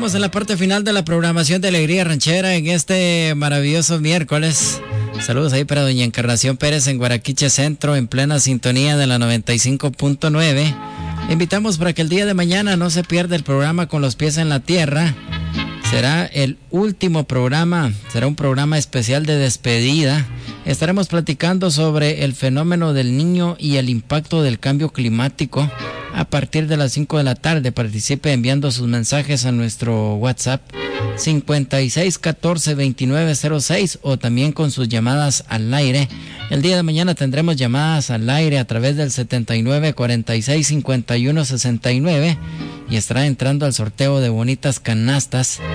estamos en la parte final de la programación de Alegría Ranchera en este maravilloso miércoles. Saludos ahí para doña Encarnación Pérez en Guaraquiche Centro, en plena sintonía de la 95.9. Invitamos para que el día de mañana no se pierda el programa Con los Pies en la Tierra. Será el último programa, será un programa especial de despedida. Estaremos platicando sobre el fenómeno del Niño y el impacto del cambio climático a partir de las 5 de la tarde. Participe enviando sus mensajes a nuestro WhatsApp 5614-2906 o también con sus llamadas al aire. El día de mañana tendremos llamadas al aire a través del 7946-5169 y estará entrando al sorteo de bonitas canastas